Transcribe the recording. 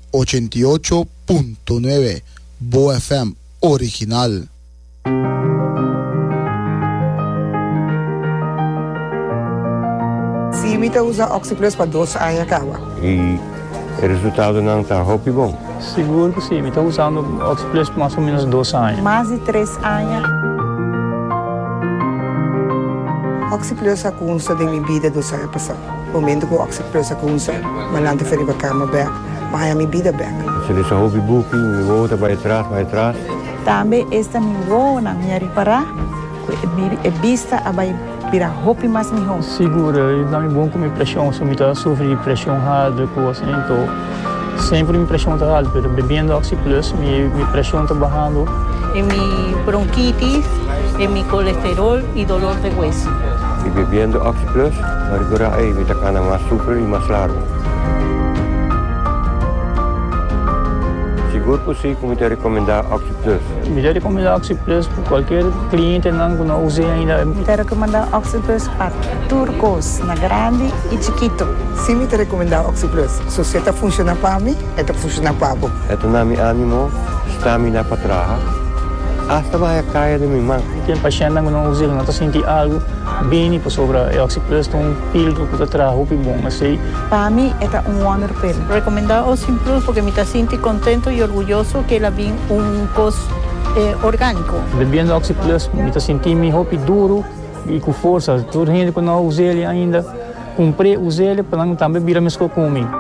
88.9 Boa FM original. Sim, eu uso Oxyplus para 2 anos acaba. E o resultado não está bom? Seguro que sim, estou usando Oxyplus por mais ou menos 2 anos. Mais de 3 anos. Oxyplus a kunsa de minha vida do saia passar. O momento que o Oxyplus a kunsa, malante feri ba cama back, mas a minha vida back. Se ele só hobby book, me volta vai atrás. Também esta me vou na minha reparar, é vista a vai virar roupa mais melhor. Segura, não é bom com minha pressão, se eu estou sofrendo pressão alta, coisa assim, então sempre minha pressão está alta, mas bebendo Oxyplus, minha pressão está baixando. É minha bronquite, é meu colesterol e dolor de hueso. E bebendo Oxyplus, agora me está ficando mais super e mais largo. Seguro por si, como te recomendar Oxyplus? Me recomendar Oxyplus para qualquer cliente que não use ainda. Me recomendar Oxyplus para turcos, na grande e chiquito. Sim, me recomendar Oxyplus. Se você está funcionando para mim, está funcionando para você. Ito na mi ânimo, stamina para trás. Hasta vai cair de minha mão. Tem paciente que não usa, não está sentindo algo bem sobre a Oxyplus, tem pílula que está atrás, roupa bom, assim. Para mim, é wonder pill. Recomendar Oxyplus porque me está sentindo contento e orgulhoso que ela vem coisa orgânico. Bebendo Oxyplus, me está sentindo roupa duro e com força. Toda gente que não usa ele ainda, comprei, usei ele para não também virar mesmo comigo.